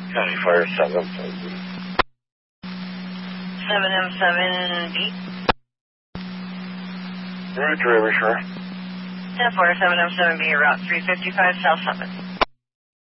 County Fire 7. 7M7B. Route driver, sure. 10-4, 7M7B, Route 355, South Summit.